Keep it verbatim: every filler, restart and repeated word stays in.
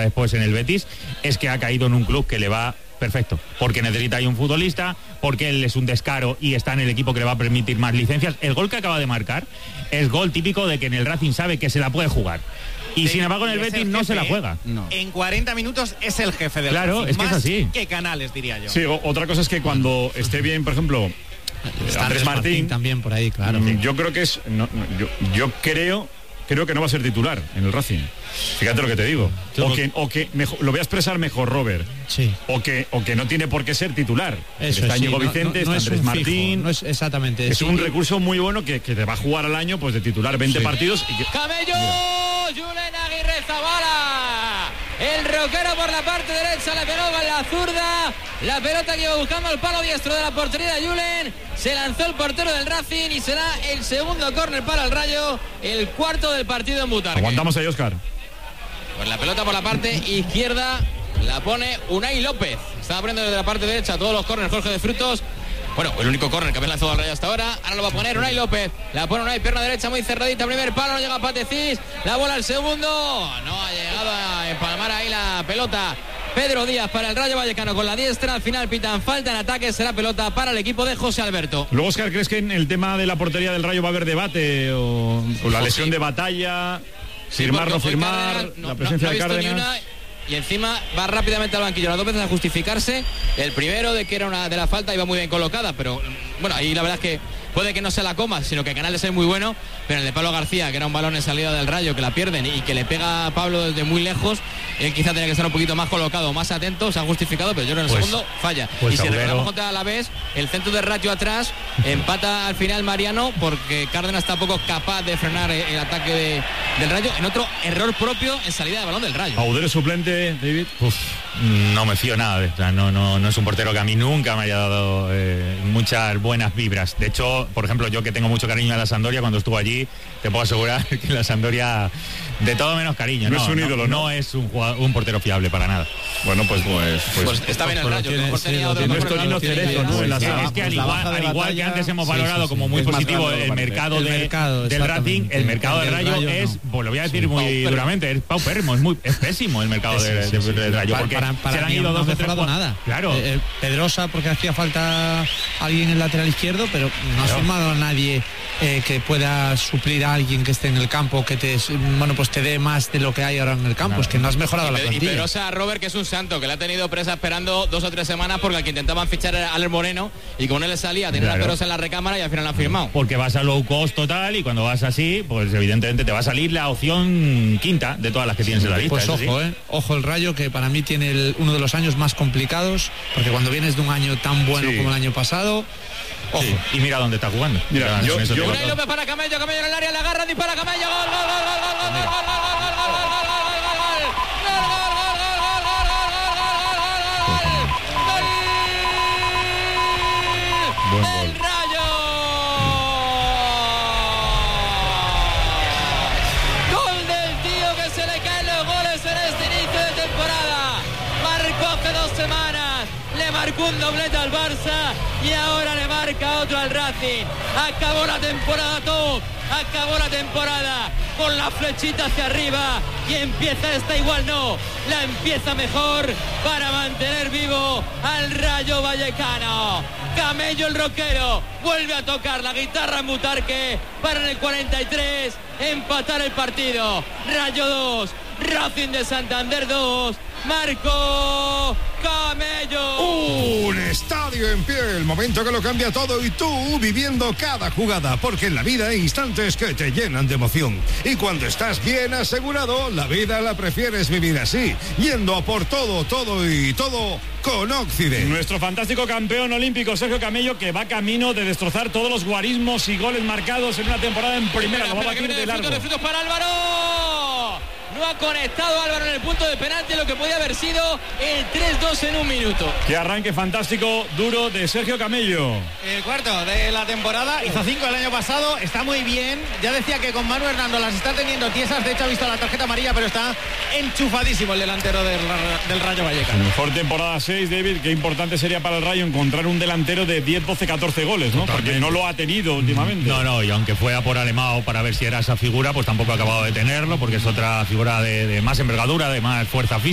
después en el Betis, es que ha caído en un club que le va perfecto, porque necesita ahí un futbolista, porque él es un descaro y está en el equipo que le va a permitir más licencias. El gol que acaba de marcar es gol típico de que en el Racing sabe que se la puede jugar. Y sin embargo en el Betis no se la juega. No. En cuarenta minutos es el jefe del Claro, Racing. es que Más es así. que Canales, diría yo. Sí, otra cosa es que cuando esté bien, por ejemplo, Está Andrés Martín, Martín también por ahí, claro. Yo creo que es, no, no, yo, yo creo, creo que no va a ser titular en el Racing. Fíjate lo que te digo. O que, o que mejor, lo voy a expresar mejor, Robert. Sí. O que, o que no tiene por qué ser titular. Eso está sí, Diego no, Vicente, no, no está es Andrés un fijo, Martín. no es exactamente. Es sí. un recurso muy bueno que, que te va a jugar al año, pues de titular veinte Sí. partidos. Y que, Camello, Julen Aguirre Zabala. El roquero por la parte derecha le pegó con la zurda. La pelota que iba buscando el palo diestro de la portería de Julen. Se lanzó el portero del Racing y será el segundo córner para el Rayo. El cuarto del partido en Butarque. Aguantamos ahí, Óscar. Pues la pelota por la parte izquierda la pone Unai López. Estaba poniendo desde la parte derecha todos los córneres Jorge de Frutos. Bueno, el único córner que había lanzado al Rayo hasta ahora. Ahora lo va a poner Unai López. La pone Unai, pierna derecha muy cerradita. Primer palo, no llega Patecís. La bola al segundo. No ha llegado a empalmar ahí la pelota. Pedro Díaz para el Rayo Vallecano con la diestra. Al final pitan falta en ataque. Será pelota para el equipo de José Alberto. Luego, Óscar, ¿crees que en el tema de la portería del Rayo va a haber debate? O, o la lesión de Batalla, Sí, firmar, no porque hoy firmar, Cárdenas no- la presencia no- no ha de visto ni Cárdenas. una. Y encima va rápidamente al banquillo las dos veces a justificarse. El primero de que era una de la falta iba muy bien colocada, pero bueno, ahí la verdad es que puede que no se la coma, sino que Canales es muy bueno, pero el de Pablo García, que era un balón en salida del Rayo, que la pierden y que le pega a Pablo desde muy lejos, él quizá tenía que estar un poquito más colocado, más atento, se ha justificado, pero yo creo que en el Pues- segundo falla. pues y si Aguero- recordamos contra la vez, el centro de Rayo atrás empata al final Mariano, porque Cárdenas tampoco capaz de frenar el ataque de- del Rayo, en otro error propio en salida de balón del Rayo. Audero suplente, David. Uf, no me fío nada de esta. No, no, no es un portero que a mí nunca me haya dado eh, muchas buenas vibras. De hecho, por ejemplo, yo que tengo mucho cariño a la Sampdoria, cuando estuvo allí, te puedo asegurar que la Sampdoria, de todo menos cariño. No No, es un no, ídolo, ¿no? no es un, jugador- un portero fiable para nada. Bueno, pues, pues, pues, Pues está bien el Pues lo Rayo, que tiene, mejor sí, tenía lo otro tiene. mejor No es Torino Rayo. Cerezo, ¿no? En la Es que, sala. es que al Pues la igual, baja de al igual que Batalla, antes hemos sí, valorado sí, como sí. muy Es más positivo grande, el parece. mercado, El de, mercado, del Racing, exactamente. el mercado El del del Rayo, Rayo, es, no. pues lo voy a decir Sí, muy paupérrimo. duramente, es paupérrimo, es muy es pésimo el mercado Sí, de- sí, de- sí, del sí. Rayo, Para- porque para, se para le han mí ido no dos ha o tres mejorado jugadores. nada. Claro. Eh, eh, Pedrosa porque hacía falta alguien en el lateral izquierdo, pero no ha Claro. firmado a nadie eh, que pueda suplir a alguien que esté en el campo, que te bueno pues te dé más de lo que hay ahora en el campo. Claro. Es que no has mejorado la Y plantilla. Pedrosa Robert, que es un santo, que le ha tenido presa esperando dos o tres semanas porque al que intentaban fichar era Alex Moreno y como no le salía, tenía Claro. la Pedrosa en la recámara y al final la ha firmado. Porque vas a low cost total y cuando vas así, pues evidentemente te va a salir la opción quinta de todas las que tienes en la lista. Pues eso ojo, sí. eh. Ojo el Rayo, que para mí tiene el- uno de los años más complicados, porque cuando vienes de un año tan bueno Sí. como el año pasado, ojo. Sí, y mira dónde está jugando. Mira, Ya, yo- con eso te yo- digo Unai todo. López para Camello, Camello en el área, la agarra, dispara Camello, gol, gol, gol, gol, gol, gol, gol, gol, gol, gol, gol, gol, gol, gol, gol, gol, gol, gol, Buen gol, gol. el Rayo. Gol del tío que se le caen los goles en este inicio de temporada. Marcó hace dos semanas, le marcó un doblete al Barça y ahora le marca otro al Racing. Acabó la temporada top, acabó la temporada con la flechita hacia arriba y empieza esta igual no, la empieza mejor para mantener vivo al Rayo Vallecano. Camello el roquero vuelve a tocar la guitarra en Butarque para en el cuarenta y tres empatar el partido. Rayo dos, Racing de Santander dos, Marco Camello. Un estadio en pie, el momento que lo cambia todo y tú viviendo cada jugada, porque en la vida hay instantes que te llenan de emoción. Y cuando estás bien asegurado, la vida la prefieres vivir así, yendo a por todo, todo y todo con Occident. Nuestro fantástico campeón olímpico Sergio Camello, que va camino de destrozar todos los guarismos y goles marcados en una temporada en primera. Lo va a Espera, que batir viene de de largo. frutos, de frutos para Álvaro. No ha conectado Álvaro en el punto de penalti, lo que podía haber sido el tres dos en un minuto. Qué arranque fantástico, duro de Sergio Camello. El cuarto de la temporada, hizo cinco el año pasado, está muy bien. Ya decía que con Manu Hernando las está teniendo tiesas, de hecho ha visto la tarjeta amarilla, pero está enchufadísimo el delantero del, del Rayo Vallecano. Mejor temporada seis, David. Qué importante sería para el Rayo encontrar un delantero de diez, doce, catorce goles, ¿no? Porque no lo ha tenido últimamente. No, no, y aunque fue a por Alemão para ver si era esa figura, pues tampoco ha acabado de tenerlo, porque es otra figura de, de más envergadura, de más fuerza física.